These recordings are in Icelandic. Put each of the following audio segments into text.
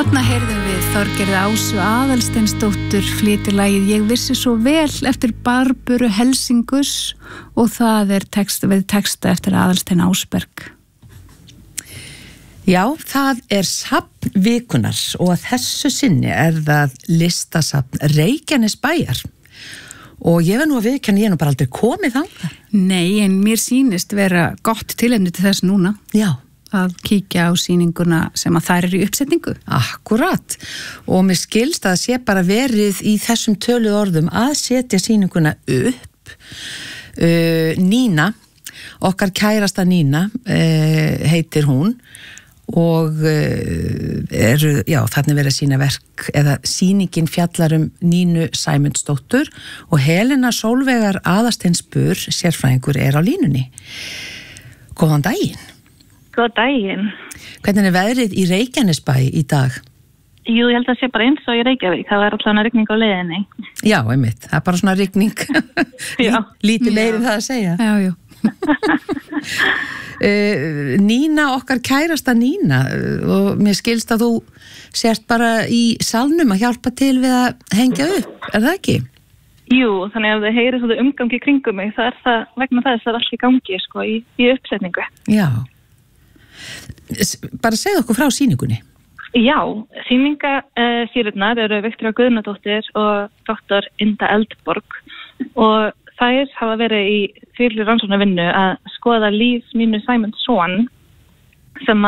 Þarna heyrðum við Þorgerði Ásu Aðalsteinsdóttur flytja lagið Ég vissi svo vel eftir Barböru Helsingus og það við texta eftir Aðalstein Ásberg. Já, það safn vikunar og að þessu sinni það listasafn Reykjanesbæjar og ég verð nú að viðurkenna, ég nú bara aldrei komið þangað. Nei, en mér sýnist vera gott tilefni til þess núna. Já. Að kíkja á sýninguna sem að þær eru í uppsetningu. Akkurat, og mér skilst að sé bara verið í þessum töluð orðum að setja sýninguna upp. Nína, okkar kærasta Nína heitir hún og þarna verið að sýna verk eða sýningin fjallar Nínu Sæmundsdóttur og Helena Sólveigar Aðalsteinsbur sérfræðingur á línunni. Góðan daginn. Góð daginn. Hvernig veðrið í Reykjanesbæ í dag? Jú, ég held að sé bara eins og í Reykjavík. Það var allavega rigning á leiðinni. Já, einmitt. Það bara svona rigning. Lítið meiri það að segja. Já. Nína, okkar kærasta Nína, og mér skilst að þú sért bara í salnum að hjálpa til við að hengja upp, það ekki? Jú, þannig að þið heyri svona umgangi kringum mig, það það vegna þess að allt í gangi í uppsetningu. Já. Bara segð okkur frá sýningunni. Já, sýningasýrurnar eru Viktoría Guðnadóttir og doktor Inda Eldborg og þær hafa verið í fyrir rannsóknarvinnu að skoða líf Nínu Sæmundsson sem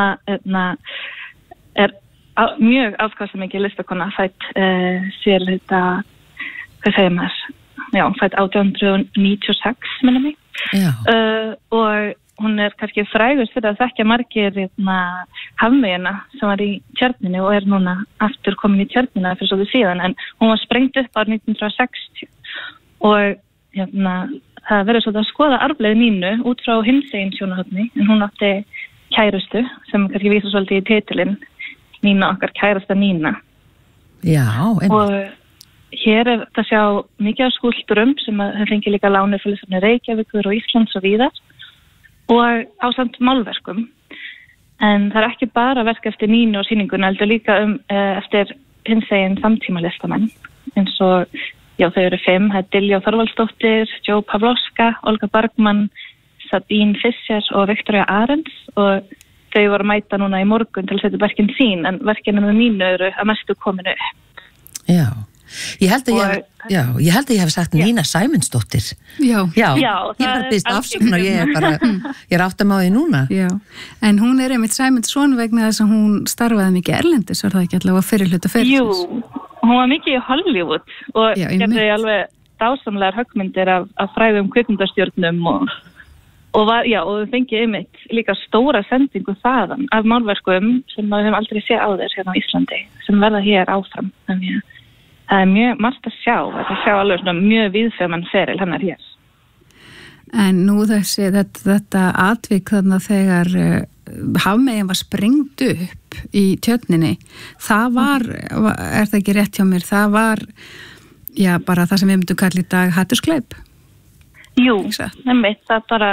mjög afkastamikil listakona fædd sér þetta, hvað segir maður? Já, fædd 1896 minnum mig. Já. Og hún kannski frægust fyrir að þekkja margir hafmeyjuna sem var í Tjörninni og núna aftur komin í Tjörnina fyrir svolítið síðan, en hún var sprengt upp árið 1960 og það verður svolítið að skoða arfleið Nínu út frá hinsegin sjónarhorni, en hún átti kærustu sem kannski vísa svolítið í titilinn Nína, okkar kærasta Nína. Já, og hér þetta sjá mikið af skúlptúrum sem það fengi líka lánir fyrir listasafni Reykjavíkur og Íslands og víðar og ásamt málverkum. En það ekki bara verk eftir Nínu og sýninguna, heldur líka eftir hinsegin samtíma listamenn. Eins og, já, þau eru 5, það Diljá Þorvaldsdóttir, Jo Pavlovska, Olga Bergman, Sabine Fischer og Viktoría Arends og þau voru að mæta núna í morgun til að setja verkin sín, en verkinu með Nínu eru að mestu kominu upp. Já. Ég held að ég hef sagt Nína Sæmundsdóttir. Já. Ég bara býðst afsökunar, ég áttam á því núna. Já, en hún einmitt Sæmundsson vegna þess að hún starfaði mikið erlendis, var það ekki allavega fyrirhluta fyrirhluta? Jú, hún var mikið í Hollywood og gerði alveg dásamlegar höggmyndir af frægum kvikmyndastjörnum og þau fengið einmitt líka stóra sendingu þaðan af málverkum sem við höfum aldrei séð áður hérna á Íslandi, sem verða hér áfram. Þannig að það mjög margt að sjá, alveg svona mjög víðfeðman feril hennar hér. En nú þetta atvik þarna þegar hafmeyjan var sprengt upp í Tjörninni, það var, það ekki rétt hjá mér, það var, bara það sem við myndum kalla í dag hattursglæp? Jú, nefnitt,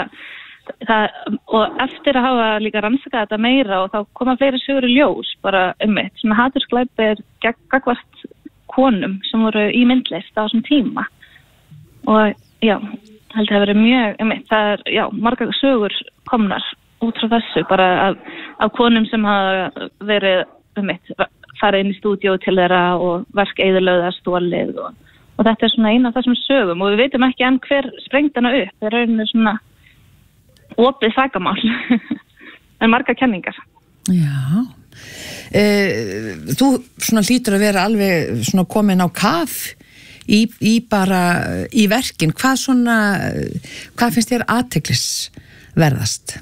og eftir að hafa líka rannsakað þetta meira og þá koma fleiri sögur í ljós, bara svona hattursglæp gagnvart konum sem voru í myndlist á þessum tíma og held að það verið mjög það margar sögur komnar út frá þessu bara af konum sem hafa verið farið inn í stúdíó til þeirra og verk eyðilögða stolið og þetta svona eina af þessum sögum og við veitum ekki enn hver sprengt hana upp, það rauninu svona opið sakamál en margar kenningar. Já. Þú svona hlýtur að vera alveg svona komin á kaf í verkin. Hvað finnst þér athyglisverðast?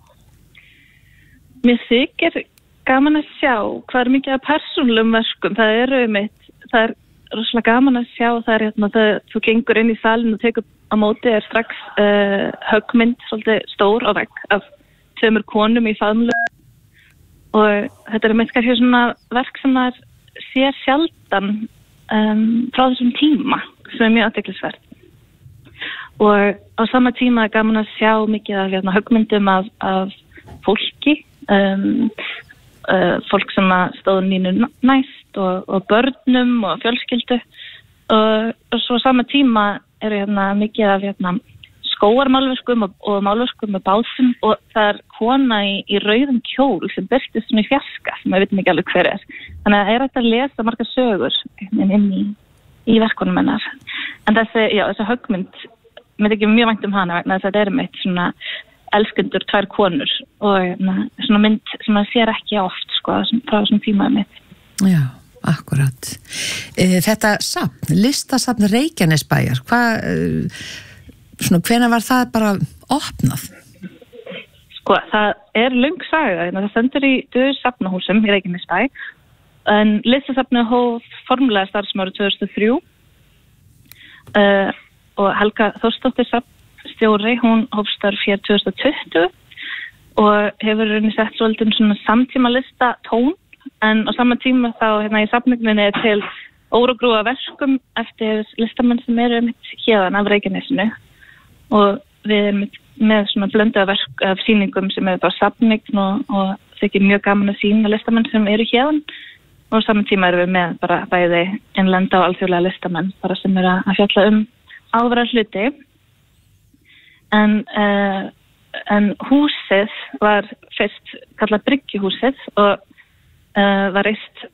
Mér þykir gaman að sjá hvað mikið af persónulegum verkum. Það er rosalega gaman að sjá þú gengur inn í salin og tekur á móti strax höggmynd svolítið stór á vegg af 2 konum í faðmlögum og þetta kannski svona verk sem það sér sjaldan frá þessum tíma sem mjög athyglisvert og á sama tíma gaman að sjá mikið af höggmyndum af fólki fólk sem að stóðu Nínu næst og börnum og fjölskyldu og svo sama tíma eru hérna mikið af skóarmálverkum og málverkum með básum og það er kona í rauðum kjól sem birtist svona í fjarska sem við vitum ekki alveg hver er. Þannig að er þetta að lesa margar sögur inn í verkunum hennar. En þessi höggmynd mér ekki mjög vænt hana vegna þess að þetta meitt svona elskundur tvær konur og svona mynd sem maður sér ekki oft sko frá þessum tímaði mitt. Já, akkurat. Þetta safn, listasafn Reykjanesbæjar, hvenær var það bara opnað? Sko, það er löng saga, það stendur í Döðu safnahúsum í Reykjanesbæ en listasafnið hóf formlega starfsmári 2003 og Helga Þórsdóttir safnstjóri, hún hófstarf hér 2020 og hefur sett svolítið svona samtíma lista tón en á sama tíma þá í safningunni er til órugrúa verkum eftir listamenn sem eru hérðan af Reykjanesinu og við erum með svona blöndu af sýningum sem eru bara safning og þykir mjög gaman að sýna listamenn sem eru hérðan og á sama tíma erum við með bara bæði innlenda og alþjóðlega listamenn bara sem eru að fjalla áverðar hluti en húsið var fyrst kallað Bryggjuhúsið og var reist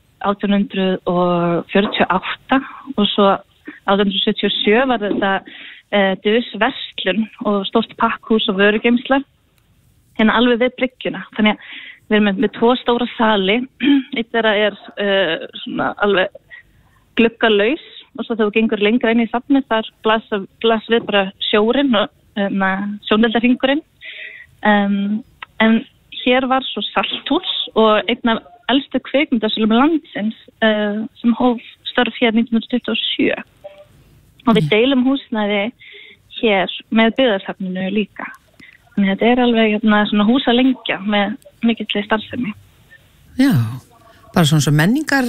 1848 og svo 1877 var þetta Döðs verslun og stórt pakkhús og vörugeymsla hérna alveg við bryggjuna. Þannig að við erum með 2 stóra sali, eitt þeirra svona alveg gluggalaus og svo þegar þú gengur lengra inn í safnið þar blas við bara sjórinn og sjóneldarhringurinn en hér var svo salthús og einn af elstu kvikmyndasölum landsins sem hóf störf hér 1927 og við deilum húsnæði hér með byggðarsafninu líka þannig að þetta er alveg svona húsalengja með mikilli starfsemi. Já, bara svona menningar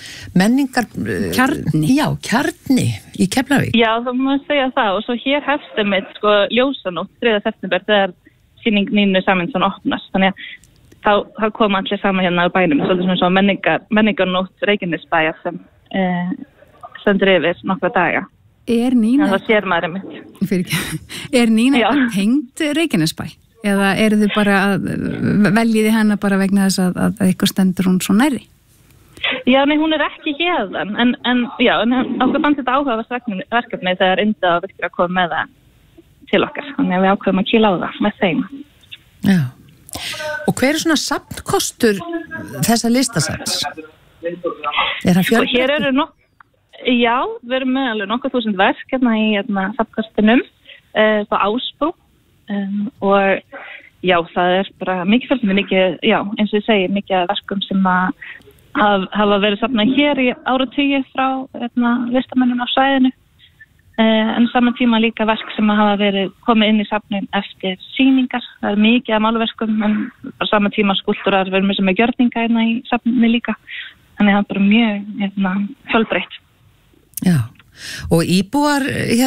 kjarni. Já, kjarni í Keflavík. Já, þá má ég segja það og svo hér hefst mitt ljósanótt 3. september þegar sýning Nínu Sæmundsson opnast þannig að þá koma allir saman hérna á bænum svolítið svona menningarnótt Reykjanesbæjar sem stendur yfir nokkra daga. Er Nína það sér maður mitt. Er Nína tengd Reykjanesbæ? Eða eru þið bara að veljiði hana bara vegna þess að ykkur stendur hún svo nærri? Já, nei, hún er ekki hérðan en okkur fannst þetta áhugavert verkefni þegar Ynda og Viktor að koma með það til okkar þannig að við ákveðum að kýla á það með þeim. Já. Og hver er svona safnkostur þessa listasafns? Er hann fjölbreyttur? Hér eru já, við erum með alveg nokkuð 1000 verk hérna í safnkostinum á Ásbrú og já, það er bara mikið eins og ég segi, mikið verkum sem hafa verið safnað hér í áratugi frá listamönnum á svæðinu en saman tíma líka verk sem hafa verið komið inn í safnin eftir sýningar, það er mikið af málverkum en á saman tíma skúltúrar verið með sem er gjörninga hérna í safninni líka þannig það er bara mjög fjölbreytt. Já, og íbúar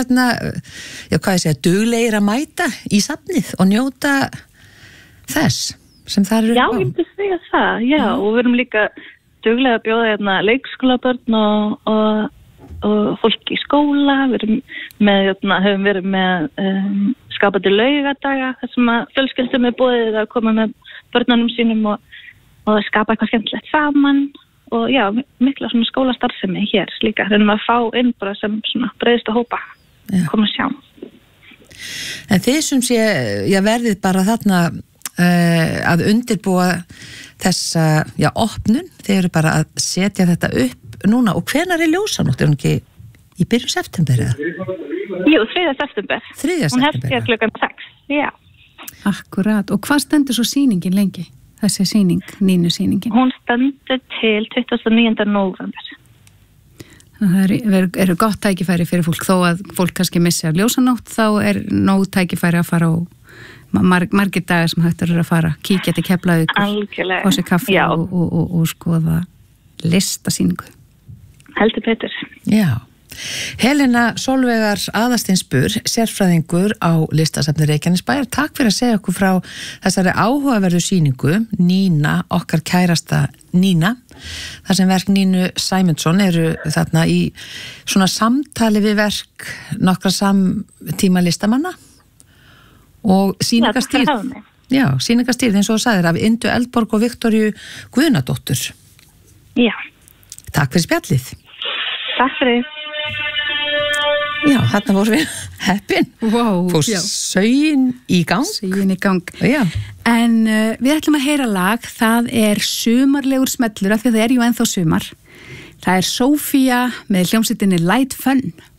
duglegir að mæta í safnið og njóta þess sem það eru. Já, ég myndi segja það, og við erum líka duglega að bjóða leikskólabörn og fólk í skóla, höfum verið með skapandi laugadaga þar sem að fjölskyldum er boðið að koma með börnunum sínum og skapa eitthvað skemmtilegt saman og mikla svona skólastarfsemi hér líka, reynum að fá inn bara sem svona breiðstu hópa koma að sjá. En þið sem verðið bara þarna að undirbúa þessa opnun, þið eru bara að setja þetta upp núna og hvenær er ljósanótt? Er hún ekki í byrjun september eða? Jú, 3. september. 3. september. Hún hefst hér klukkan 6, já. Akkurat, og hvað stendur svo sýningin lengi? Þessi sýning, Nínu sýningin? Hún stendur til 29. nóvember. Það eru gott tækifæri fyrir fólk, þó að fólk kannski missi af ljósanótt, þá er nóg tækifæri að fara á margir dagar sem hægt eru að fara, kíkja til Keflavík og fá sér kaffi og skoða listasýningu. Heldur betur. Já, Helena Sólveigar Aðarsteinsbur, sérfræðingur á Listasafni Reykjanesbæjar, takk fyrir að segja okkur frá þessari áhugaverðu sýningu Nína, okkar kærasta Nína, þar sem verk Nínu Sæmundsson eru þarna í svona samtali við verk nokkra samtíma listamanna og sýningarstýrð. Já, sýningarstýrð eins og þú sagðir af Indu Eldborg og Viktoríu Guðnadóttur. Já. Takk fyrir spjallið. Takk fyrir. Já, þarna vorum við heppin. Wow, fór sögin í gang. Sögin í gang. Já. En við ætlum að heyra lag, það er sumarlegur smellur af því að það er jú ennþá sumar. Það er Sofía með hljómsveitinni Light Fun.